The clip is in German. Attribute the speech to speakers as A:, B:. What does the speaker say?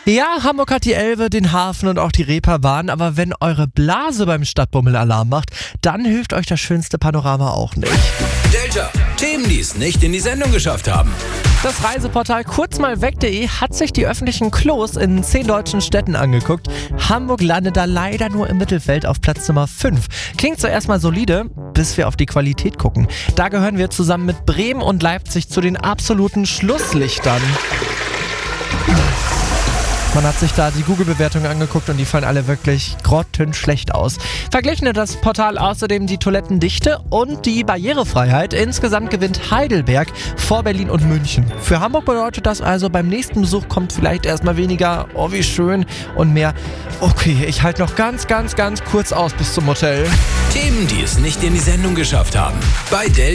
A: Ja, Hamburg hat die Elbe, den Hafen und auch die Reeperbahn, aber wenn eure Blase beim Stadtbummel Alarm macht, dann hilft euch das schönste Panorama auch nicht.
B: Delta, Themen, die es nicht in die Sendung geschafft haben.
A: Das Reiseportal kurzmalweg.de hat sich die öffentlichen Klos in 10 deutschen Städten angeguckt. Hamburg landet da leider nur im Mittelfeld auf Platz Nummer 5. Klingt zuerst mal solide, bis wir auf die Qualität gucken. Da gehören wir zusammen mit Bremen und Leipzig zu den absoluten Schlusslichtern. Man hat sich da die Google-Bewertungen angeguckt und die fallen alle wirklich grottenschlecht aus. Verglichen hat das Portal außerdem die Toilettendichte und die Barrierefreiheit. Insgesamt gewinnt Heidelberg vor Berlin und München. Für Hamburg bedeutet das also, beim nächsten Besuch kommt vielleicht erstmal weniger, oh wie schön, und mehr, okay, ich halte noch ganz kurz aus bis zum Hotel.
B: Themen, die es nicht in die Sendung geschafft haben. Bei Delta.